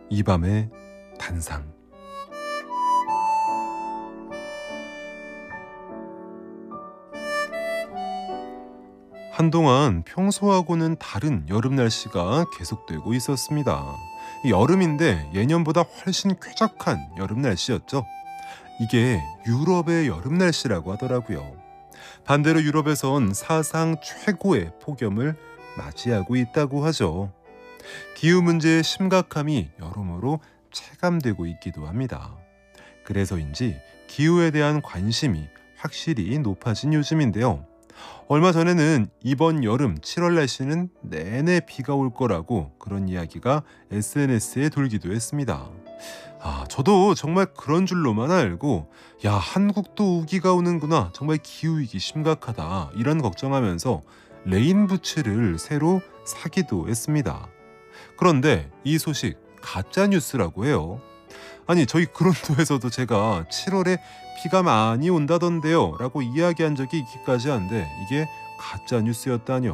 이 밤의 단상. 한동안 평소하고는 다른 여름 날씨가 계속되고 있었습니다. 이 여름인데 예년보다 훨씬 쾌적한 여름 날씨였죠. 이게 유럽의 여름 날씨라고 하더라고요. 반대로 유럽에선 사상 최고의 폭염을 맞이하고 있다고 하죠. 기후 문제의 심각함이 여러모로 체감되고 있기도 합니다. 그래서인지 기후에 대한 관심이 확실히 높아진 요즘인데요. 얼마 전에는 이번 여름 7월 날씨는 내내 비가 올 거라고 그런 이야기가 SNS에 돌기도 했습니다. 저도 정말 그런 줄로만 알고, 야, 한국도 우기가 오는구나. 정말 기후위기 심각하다. 이런 걱정하면서 레인부츠를 새로 사기도 했습니다. 그런데 이 소식 가짜 뉴스라고 해요. 아니, 저희 그런도에서도 제가 7월에 비가 많이 온다던데요 라고 이야기한 적이 있기까지 한데, 이게 가짜 뉴스였다뇨.